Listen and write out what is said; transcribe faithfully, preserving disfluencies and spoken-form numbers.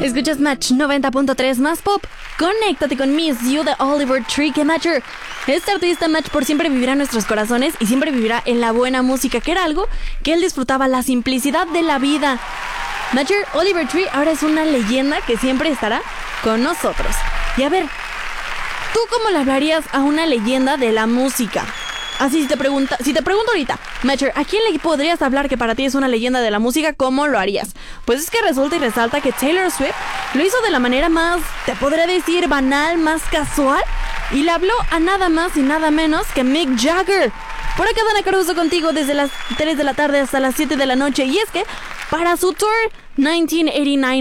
Escuchas Match noventa punto tres más pop. Conéctate con Miss You de Oliver Tree. Que Matcher, este artista Match por siempre vivirá en nuestros corazones y siempre vivirá en la buena música, que era algo que él disfrutaba, la simplicidad de la vida. Matcher, Oliver Tree ahora es una leyenda que siempre estará con nosotros. Y a ver, ¿tú cómo le hablarías a una leyenda de la música? Así, si te pregunta, si te pregunto ahorita, Matcher, ¿a quién le podrías hablar que para ti es una leyenda de la música? ¿Cómo lo harías? Pues es que resulta y resalta que Taylor Swift lo hizo de la manera más, te podría decir, banal, más casual, y le habló a nada más y nada menos que Mick Jagger. Por acá Dana Caruso contigo desde las tres de la tarde hasta las siete de la noche, y es que para su tour mil novecientos ochenta y nueve